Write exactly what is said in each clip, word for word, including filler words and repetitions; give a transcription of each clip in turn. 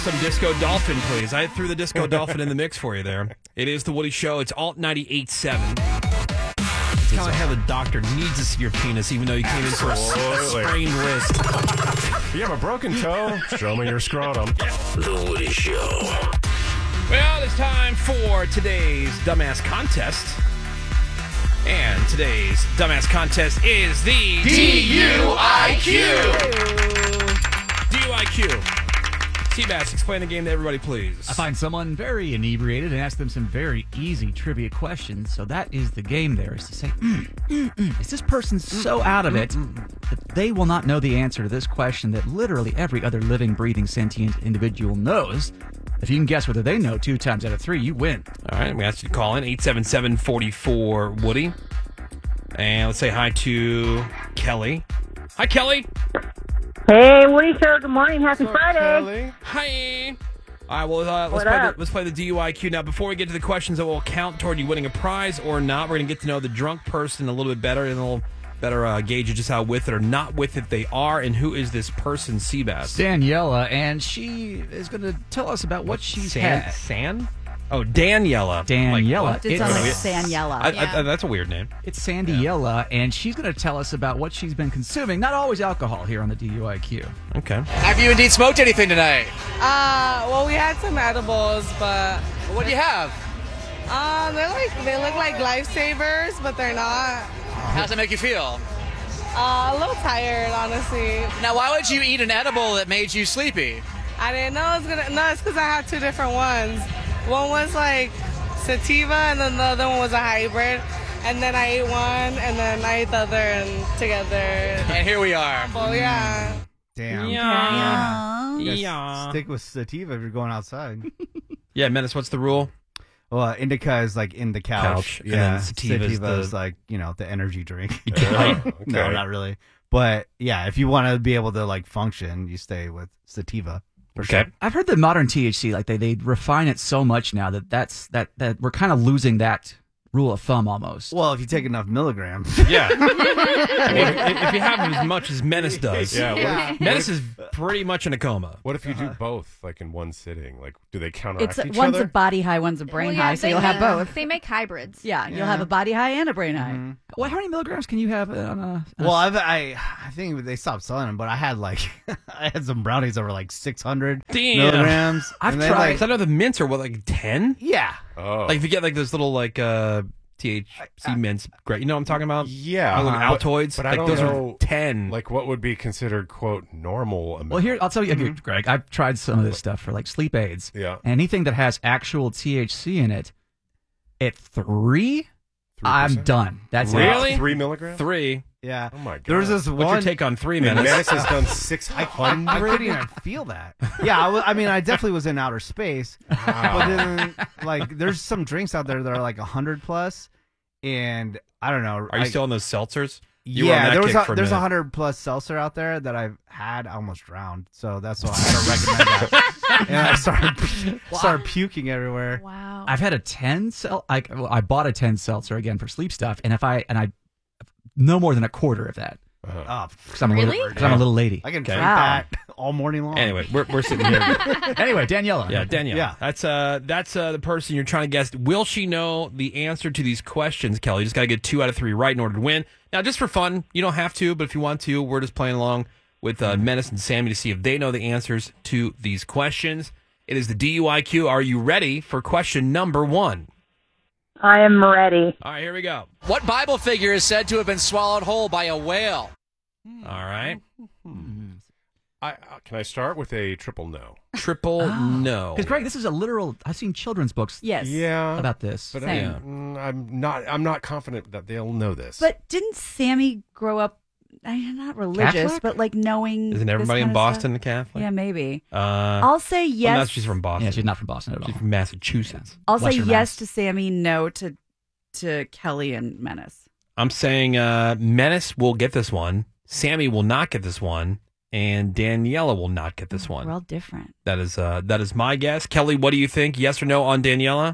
Some Disco Dolphin, please. I threw the Disco Dolphin in the mix for you there. It is the Woody Show. It's Alt ninety-eight point seven. It's kind of how the doctor needs to see your penis, even though you came in for a sprained wrist. You have a broken toe? Show me your scrotum. The Woody Show. Well, it's time for today's Dumbass Contest. And today's Dumbass Contest is the D U I Q. D U I Q. Seabass, explain the game to everybody, please. I find someone very inebriated and ask them some very easy trivia questions. So that is the game there, is to say, mm, mm, mm. is this person so out of it that they will not know the answer to this question that literally every other living, breathing, sentient individual knows? If you can guess whether they know two times out of three, you win. All right, we asked you to call in, eight seven seven, four four, Woody. And let's say hi to Kelly. Hi, Kelly. Hey, Woody Show. Good morning. Happy What's up, Friday. Kelly? Hi. All right, well, uh, let's, What play the, up? let's play the D U I Q. Now, before we get to the questions that will count toward you winning a prize or not, we're going to get to know the drunk person a little bit better and a little better uh, gauge just how with it or not with it they are. And who is this person, Seabass? Daniela, and she is going to tell us about what she's San? had. San? Oh, Daniela. Daniela. Like, It sounds like It's- Saniela. I, I, I, that's a weird name. It's Sandiella, and she's going to tell us about what she's been consuming. Not always alcohol here on the D U I Q. Okay. Have you indeed smoked anything tonight? Uh, well, we had some edibles, but What do you have? uh, they're like they look like lifesavers, but they're not. How does it make you feel? Uh, a little tired, honestly. Now, why would you eat an edible that made you sleepy? I didn't know it was gonna. No, it's because I had two different ones. One was like sativa, and then the other one was a hybrid. And then I ate one, and then I ate the other, and together. And here we are. Oh yeah. Damn. Yeah. Guess Yeah. Stick with sativa if you're going outside. Yeah, Menace, what's the rule? Well, indica is like in the couch. Couch, and Yeah. then sativa is is the- like, you know, the energy drink. Oh, No, okay. not really. But yeah, if you want to be able to like function, you stay with sativa. For Okay. sure. I've heard that modern T H C, like they they refine it so much now that that's that that we're kind of losing that rule of thumb almost. Well, if you take enough milligrams. Yeah. I mean, if, if you have as much as Menace does. Yeah, what if, Menace is pretty much in a coma. what if you do both, like in one sitting? Like, do they counteract It's each one's other? a body high, one's a brain Well, yeah, high, so they you'll have make- both. They make hybrids. Yeah, you'll have a body high and a brain high. Well, how many milligrams can you have on a? on a- Well, I've, I I think they stopped selling them, but I had like I had some brownies that were like six hundred Damn. milligrams. I've and they, tried- like- Because I know the mints are, what, like ten? yeah. Oh. Like if you get like those little like uh, T H C mints, great. You know what I'm talking about? yeah. Little but- Altoids. But I like don't those know, are ten. like, what would be considered, quote, normal amount? Well, here I'll tell you, okay, Greg. I've tried some of this stuff for like sleep aids. Yeah. Anything that has actual T H C in it, at three, I'm percent? done. That's Really? it. Three milligrams? Three. Yeah. Oh, my God. There was this What's one. your take on three And minutes? Menace has done six I, hundred? I couldn't even feel that. Yeah, I, wa- I mean, I definitely was in outer space. But then, like, there's some drinks out there that are like a hundred plus, and I don't know. Are you I- still on those seltzers? You were on yeah, that there was kick a, for a there's a minute. hundred plus seltzer out there that I've had. I almost drowned, so that's why I don't recommend that. And I started started puking everywhere. Wow. I've had a ten sel. I well, I bought a ten seltzer again for sleep stuff, and if I and I, no more than a quarter of that. Oh, Because I'm, a Really? little- 'cause I'm a little lady. I can Okay. drink Wow. that all morning long. Anyway, we're we're sitting here. Anyway, Daniela. Yeah, Danielle. Yeah. That's uh that's uh the person you're trying to guess. Will she know the answer to these questions, Kelly? You just gotta get two out of three right in order to win. Now, just for fun, you don't have to, but if you want to, we're just playing along with uh, Menace and Sammy to see if they know the answers to these questions. It is the D U I Q. Are you ready for question number one? I am ready. All right, here we go. What Bible figure is said to have been swallowed whole by a whale? All right. I, uh, can I start with a triple no? Triple no. Because Greg, this is a literal. I've seen children's books Yes. Yeah. about this. But Same. I, mm, I'm not. I'm not confident that they'll know this. But didn't Sammy grow up, I mean, not religious, Catholic? but like knowing. Isn't this everybody in kind of stuff? Boston Catholic? Yeah, maybe. Uh, I'll say well, yes. no, she's from Boston. Yeah, she's not from Boston at all. She's from Massachusetts. I'll say Western yes Mass. to Sammy, no to to Kelly and Menace. I'm saying uh, Menace will get this one. Sammy will not get this one. And Daniela will not get this one. We're all different. That is uh, that is my guess. Kelly, what do you think? Yes or no on Daniela?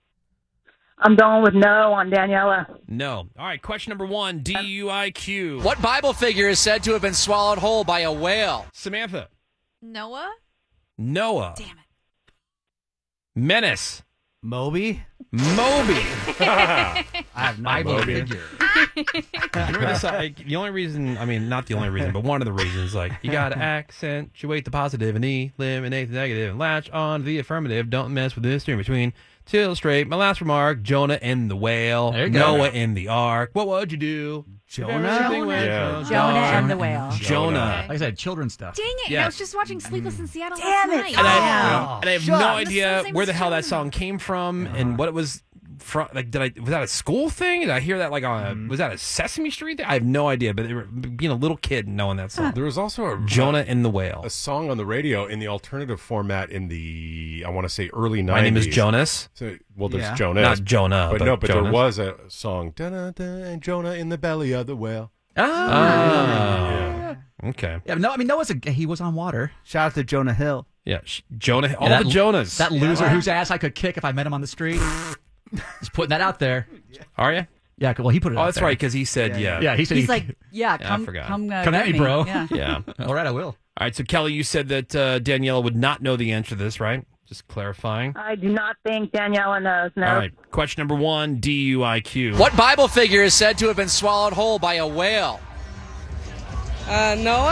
I'm going with no on Daniela. No. All right, question number one, D U I Q. What Bible figure is said to have been swallowed whole by a whale? Samantha. Noah? Noah. Damn it. Menace. Moby. Moby. I have no Bible idea. figure. Remember this, like, the only reason, I mean, not the only reason, but one of the reasons, like, you got to accentuate the positive and eliminate the negative and latch on to the affirmative. Don't mess with this in between. To illustrate my last remark, Jonah and the whale, There you go. Noah in the ark. What would you do? Jonah? Everything went Yeah. wrong. Jonah and the Jonah. whale. Jonah. Like I said, children's stuff. Dang it! Yeah. I was just watching Sleepless in Seattle Damn last it. night. And I, Yeah. and I have Shut no up. idea This where the was hell that Jonah. song came from and what it was from. Like, did I was that a school thing? Did I hear that like on a, was that a Sesame Street thing? I have no idea. But they were, being a little kid and knowing that song, There was also a Jonah and the whale. a song on the radio in the alternative format in the I want to say early nineties. My name is Jonas, So, well, there's Yeah. Jonas, not Jonah, but, but no, but Jonas. there was a song, da-da-da, and Jonah in the belly of the whale. Ah, okay, Yeah, but no, I mean Noah's a he was on water. Shout out to Jonah Hill. yeah, sh- Jonah, all that- the Jonas. That loser whose ass I could kick if I met him on the street. Just putting that out there. Are you? Yeah, well, he put it Oh, out that's there. right, because he said yeah. Yeah, he said He's he, like, yeah, Yeah, I come, forgot. come, uh, Come at get me, bro. Yeah. Yeah. all right, I will. All right, so Kelly, you said that uh, Daniela would not know the answer to this, right? Just clarifying. I do not think Daniela knows. No. All right, question number one: D U I Q. What Bible figure is said to have been swallowed whole by a whale? Uh, Noah?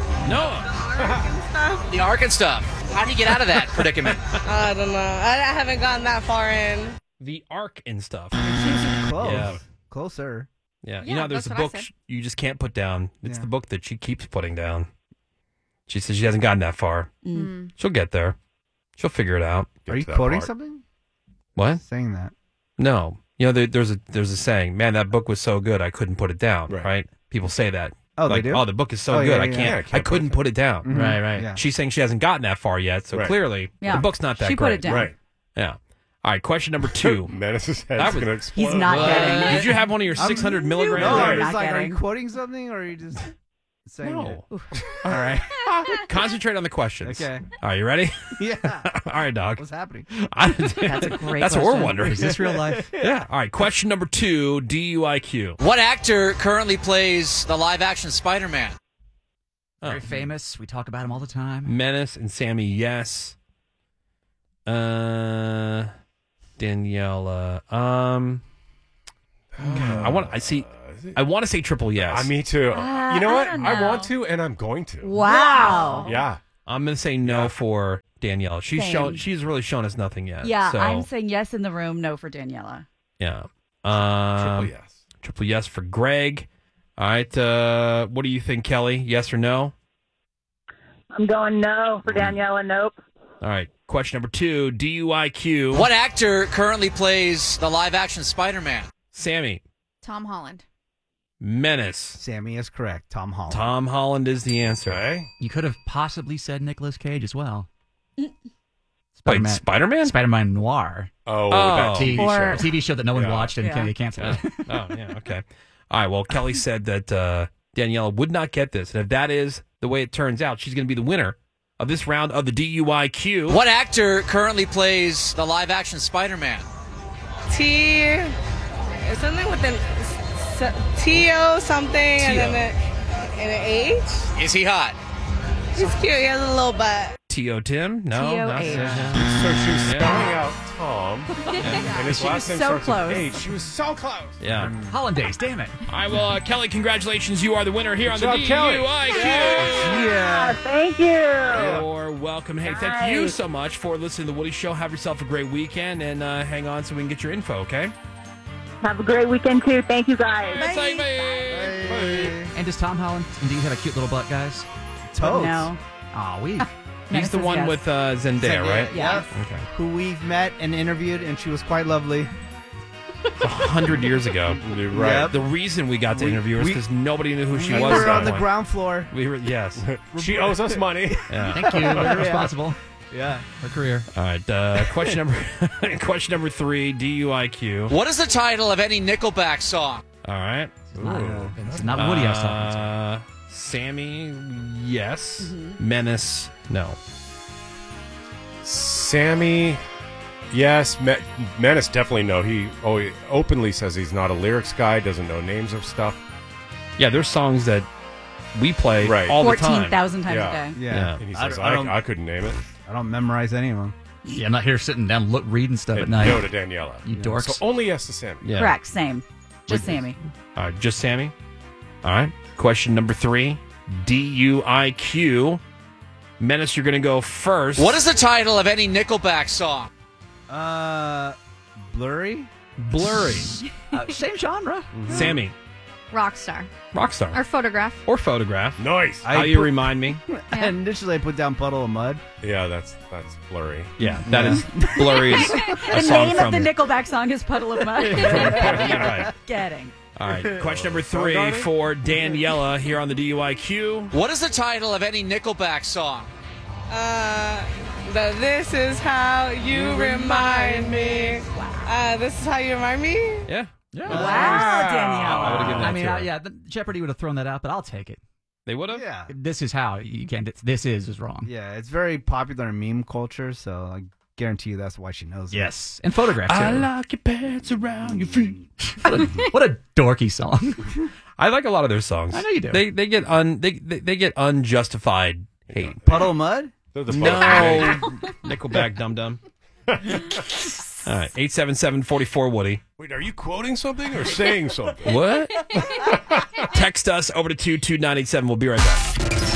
Noah. The ark and stuff. How do you get out of that predicament? I don't know. I, I haven't gotten that far in. The ark and stuff. Close. Yeah. Closer. Yeah, you Yeah, know, there's that's a what I book said. sh- you just can't put down. It's Yeah. the book that she keeps putting down. She says she hasn't gotten that far. Mm. She'll get there. She'll figure it out. Get Are you to that quoting part. something? What? Saying that. No. You know, there, there's a there's a saying, man, that book was so good I couldn't put it down. Right? Right. People say that. Oh, they like, do? oh, the book is so Oh, good yeah, I yeah, can't, yeah. I I, can't put couldn't it put it down. Mhm. Right, right. Yeah. She's saying she hasn't gotten that far yet, so Right. clearly Yeah. the book's not that She great. put it down. Right. Yeah. All right, question number two. Menace's That head's was- going to explode. He's not Uh, getting. Did you have one of your I'm- six hundred No, milligrams? No, I I'm was not like, are you getting. quoting something or are you just saying No. it? All right. Concentrate on the questions. Okay. All right, you ready? Yeah. All right, dog. What's happening? I- That's a great That's what we're question. wondering. Is this real life? Yeah. All right. Question number two: D U I Q. What actor currently plays the live-action Spider-Man? Very Oh. famous. We talk about him all the time. Menace and Sammy, yes. Uh, Daniela. Um, I want. I see. I want to say triple yes. Uh, me too. Uh, you know I what? don't I know. want to, and I'm going to. Wow. Yeah. I'm gonna say no for Daniela. She's Same. shown. She's really shown us nothing yet. Yeah, So, I'm saying yes in the room, no for Daniela. yeah. Um, Triple yes. Triple yes for Greg. All right. Uh, what do you think, Kelly? Yes or no? I'm going no for Daniela. Nope. All right. Question number two: D U I Q. What actor currently plays the live-action Spider-Man? Sammy. Tom Holland. Menace. Sammy is correct. Tom Holland. Tom Holland is the answer. Okay. You could have possibly said Nicolas Cage as well. Wait, Spider-Man. Spider-Man? Spider-Man Noir. Oh, Oh. that T V Or- show. A T V show that no one Yeah. watched and Yeah. they canceled Yeah. it. Oh, yeah. Okay. All right. Well, Kelly said that uh, Daniela would not get this. And if that is the way it turns out, she's going to be the winner of this round of the D U I Q. What actor currently plays the live-action Spider-Man? T. It's something with an s- T O something and then a, and an H. Is he hot? He's cute. He has a little butt. T O Tim? No. T O not- H. So she was Yeah. spelling out Tom, and his She last was name so starts close. with H. She was so close. Yeah. Hollandaise, damn it. All right. Well, uh, Kelly, congratulations. You are the winner here on Good the job, D U Kelly. I Q. Yeah. Thank you. You're welcome. Hey, thank you Nice. so much for listening to the Woody Show. Have yourself a great weekend and uh, hang on so we can get your info, okay? Have a great weekend too. Thank you guys. Bye. Bye. Bye. And does Tom Holland indeed have a cute little butt, guys? Totes. No. Aw, we. He's Menace the is one yes. with uh, Zendaya, right? Yes. Okay. Who we've met and interviewed, and she was quite lovely. A hundred years ago. You're right. Yep. The reason we got to We- interview her is we- because nobody knew who she we was. were at that on the point. ground floor. We were, yes. She owes us money. Yeah. Thank you. Very responsible. Yeah. Her career. All right. Uh, question number question number three. D U I Q. What is the title of any Nickelback song? All right. Not, it's not Woody I was talking to. Uh, Sammy, yes. Mm-hmm. Menace, no. Sammy, yes. Me- Menace, definitely no. He, oh, he openly says he's not a lyrics guy, doesn't know names of stuff. Yeah, there's songs that we play Right. all the time. fourteen thousand times Yeah. a day. Yeah. Yeah. And he I says, don't- I, I don't- I couldn't name it. I don't memorize any of them. Yeah, I'm not here sitting down look reading stuff at And night. no to Daniela. You dorks. So only yes to Sammy. Yeah. Correct. Same. Just Sammy. All right, just Sammy. All right. Question number three. D U I Q. Menace, you're going to go first. What is the title of any Nickelback song? Uh, Blurry? Blurry. Uh, same genre. Sammy. Rockstar. Rockstar. Or Photograph. Or Photograph. Nice. How I you put- remind me. Yeah. Initially, I put down Puddle of Mud. Yeah, that's that's blurry. Yeah, that is Blurry is a The song name from... of the Nickelback song is Puddle of Mud. Yeah, right. Getting. All right. Question number three for Daniela here on the D U I Q. What is the title of any Nickelback song? Uh, the This Is How You Remind Me. Uh, this is how you remind me? Yeah. Yeah. Wow, I Danielle. would've given that I mean, to I, her. yeah, the, Jeopardy would have thrown that out, but I'll take it. They would have? Yeah. This is how you can't. This is is wrong. Yeah, it's very popular in meme culture, so I guarantee you that's why she knows it. Yes, and Photograph too. I like your pants around your feet. what, a, what a dorky song. I like a lot of their songs. I know you do. They they get un they they, they get unjustified hate. Puddle of Mud? They're the No, Photograph. Nickelback, dum dum. All right, eight seven seven forty four Woody. Wait, are you quoting something or saying something? What? Text us over to two two nine eight seven. We'll be right back.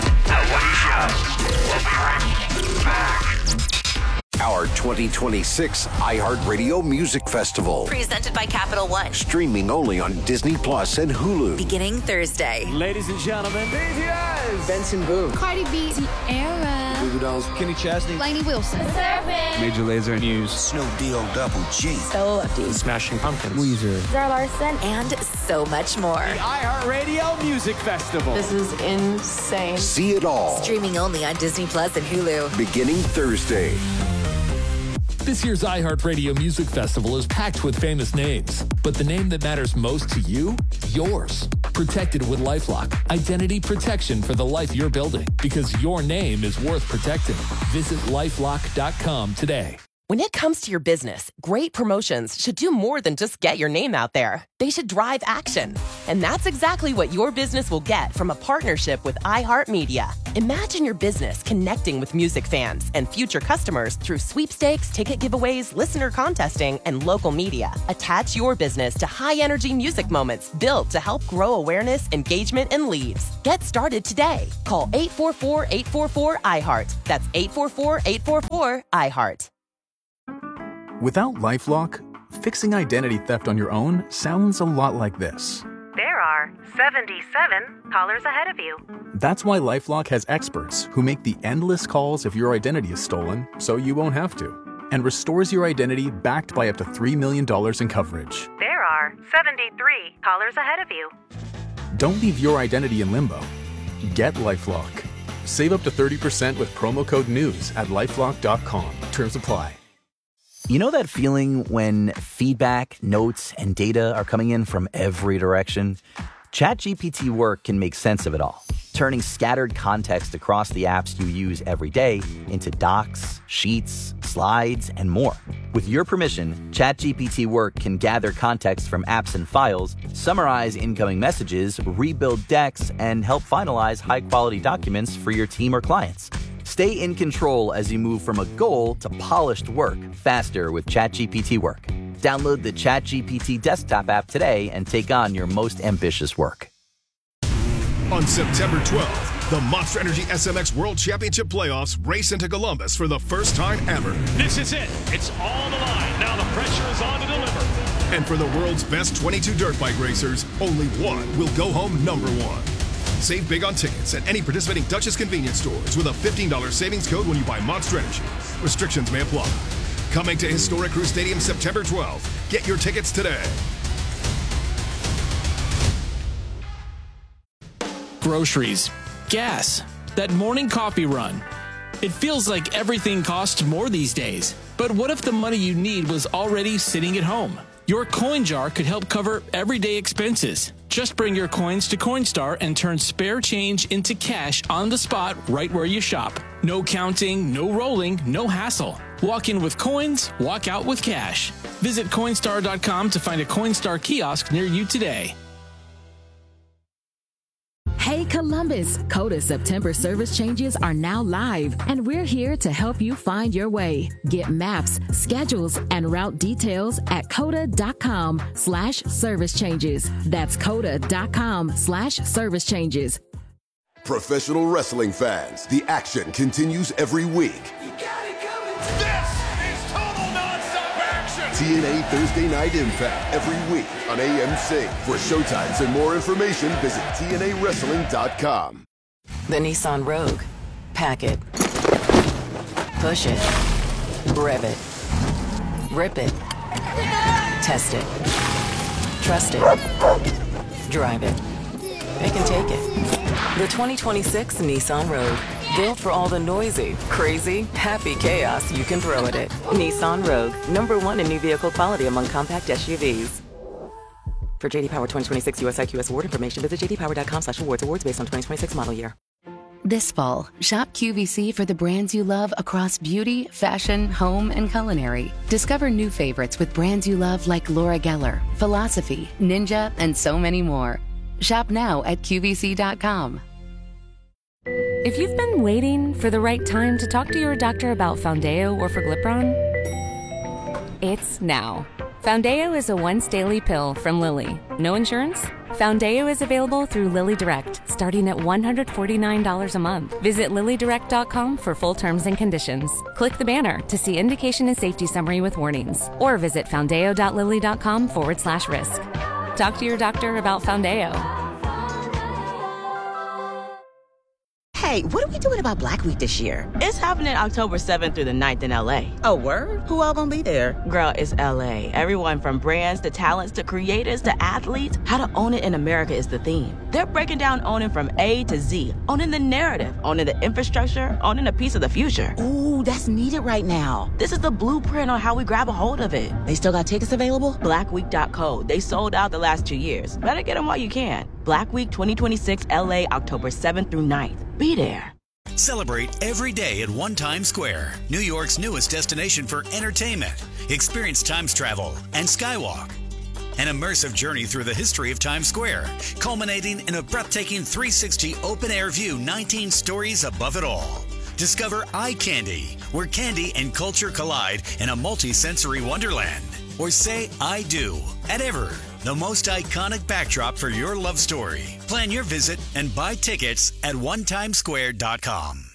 Our twenty twenty-six iHeartRadio Music Festival. Presented by Capital One. Streaming only on Disney Plus and Hulu. Beginning Thursday. Ladies and gentlemen, B T S. Benson Boone. Cardi B. Tiara. Goo Dolls. Kenny Chesney. Lainey Wilson. Major Lazer News. Snow D O Double G. So Lefty. Smashing Pumpkins. Weezer. Zara Larson. And so much more. The iHeartRadio Music Festival. This is insane. See it all. Streaming only on Disney Plus and Hulu. Beginning Thursday. This year's iHeartRadio Music Festival is packed with famous names, but the name that matters most to you? Yours. Protected with LifeLock. Identity protection for the life you're building, because your name is worth protecting. Visit lifelock dot com today. When it comes to your business, great promotions should do more than just get your name out there. They should drive action. And that's exactly what your business will get from a partnership with iHeartMedia. Imagine your business connecting with music fans and future customers through sweepstakes, ticket giveaways, listener contesting, and local media. Attach your business to high-energy music moments built to help grow awareness, engagement, and leads. Get started today. Call eight four four, eight four four, I heart. That's eight four four, eight four four, I heart. Without LifeLock, fixing identity theft on your own sounds a lot like this. There are seventy-seven callers ahead of you. That's why LifeLock has experts who make the endless calls if your identity is stolen, so you won't have to, and restores your identity backed by up to three million dollars in coverage. There are seventy-three callers ahead of you. Don't leave your identity in limbo. Get LifeLock. Save up to thirty percent with promo code NEWS at lifelock dot com. Terms apply. You know that feeling when feedback, notes, and data are coming in from every direction? ChatGPT Work can make sense of it all, turning scattered context across the apps you use every day into docs, sheets, slides, and more. With your permission, ChatGPT Work can gather context from apps and files, summarize incoming messages, rebuild decks, and help finalize high-quality documents for your team or clients. Stay in control as you move from a goal to polished work faster with ChatGPT Work. Download the ChatGPT desktop app today and take on your most ambitious work. On September twelfth, the Monster Energy S M X World Championship Playoffs race into Columbus for the first time ever. This is it. It's all on the line. Now the pressure is on to deliver. And for the world's best twenty-two dirt bike racers, only one will go home number one. Save big on tickets at any participating Duchess convenience stores with a fifteen dollars savings code when you buy Monster Energy. Restrictions may apply. Coming to Historic Crew Stadium September twelfth. Get your tickets today. Groceries, gas, that morning coffee run. It feels like everything costs more these days. But what if the money you need was already sitting at home? Your coin jar could help cover everyday expenses. Just bring your coins to Coinstar and turn spare change into cash on the spot right where you shop. No counting, no rolling, no hassle. Walk in with coins, walk out with cash. Visit Coinstar dot com to find a Coinstar kiosk near you today. Hey Hey Columbus, Coda September service changes are now live, and we're here to help you find your way. Get maps, schedules, and route details at coda.com slash service changes. That's coda.com slash service changes. Professional wrestling fans, the action continues every week. T N A Thursday Night Impact every week on A M C. For showtimes and more information, visit T N A wrestling dot com. The Nissan Rogue. Pack it. Push it. Rev it. Rip it. Test it. Trust it. Drive it. It can take it. The twenty twenty-six Nissan Rogue. Built for all the noisy, crazy, happy chaos you can throw at it. Nissan Rogue. Number one in new vehicle quality among compact S U Vs. For J D Power twenty twenty-six U S I Q S award information, visit j d power dot com slash awards. Awards based on twenty twenty-six model year. This fall, shop Q V C for the brands you love across beauty, fashion, home, and culinary. Discover new favorites with brands you love like Laura Geller, Philosophy, Ninja, and so many more. Shop now at Q V C dot com. If you've been waiting for the right time to talk to your doctor about Foundeo or Forglipron, it's now. Foundeo is a once-daily pill from Lilly. No insurance? Foundeo is available through Lilly Direct, starting at one hundred forty-nine dollars a month. Visit lilly direct dot com for full terms and conditions. Click the banner to see indication and safety summary with warnings, or visit foundeo dot lilly dot com forward slash risk. Talk to your doctor about Foundeo. Hey, what are we doing about Black Week this year? It's happening October seventh through the ninth in L A. Oh, word? Who all gonna be there? Girl, it's L A. Everyone from brands to talents to creators to athletes. How to own it in America is the theme. They're breaking down owning from A to Z. Owning the narrative, owning the infrastructure, owning a piece of the future. Ooh, that's needed right now. This is the blueprint on how we grab a hold of it. They still got tickets available? black week dot co. They sold out the last two years. Better get them while you can. Black Week twenty twenty-six L A, October seventh through ninth. Be there. Celebrate every day at One Times Square, New York's newest destination for entertainment. Experience Times travel and Skywalk. An immersive journey through the history of Times Square, culminating in a breathtaking three sixty open-air view, nineteen stories above it all. Discover Eye Candy, where candy and culture collide in a multi-sensory wonderland. Or say I do at Ever, the most iconic backdrop for your love story. Plan your visit and buy tickets at one times square dot com.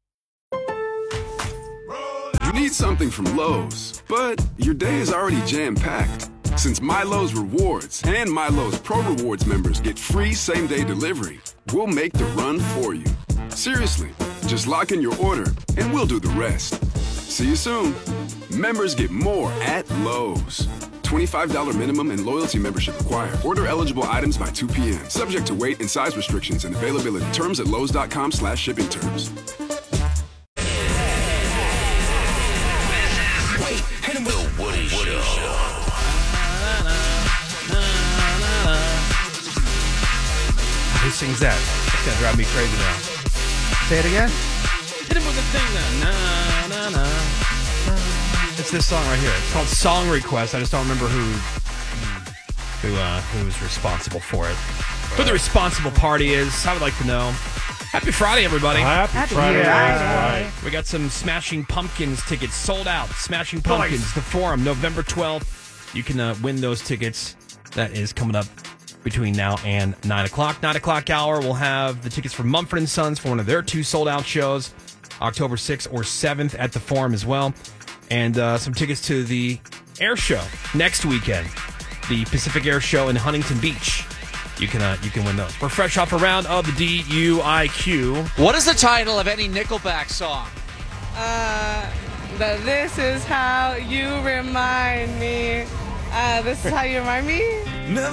You need something from Lowe's, but your day is already jam-packed. Since MyLowe's Rewards and MyLowe's Pro Rewards members get free same-day delivery, we'll make the run for you. Seriously, just lock in your order and we'll do the rest. See you soon. Members get more at Lowe's. twenty-five dollars minimum and loyalty membership required. Order eligible items by two p.m. Subject to weight and size restrictions and availability. Terms at lowes dot com slash shipping terms. The Woody Show. Who sings that? That's gonna drive me crazy now. Say it again. Hit him with the thing now. Na, na, na. It's this song right here. It's called Song Request. I just don't remember who who uh, who's responsible for it. Who the responsible party is, I would like to know. Happy Friday, everybody. Happy, Happy Friday. Friday. We got some Smashing Pumpkins tickets sold out. Smashing Pumpkins, nice. The Forum, November twelfth. You can uh, win those tickets. That is coming up between now and nine o'clock. nine o'clock hour, we'll have the tickets for Mumford and Sons for one of their two sold-out shows, October sixth or seventh at the Forum as well. And uh, some tickets to the air show next weekend, the Pacific Air Show in Huntington Beach. You can uh, you can win those. We're fresh off a round of the D U I Q. What is the title of any Nickelback song? Uh, the This Is How You Remind Me. Uh, this is how you remind me? Never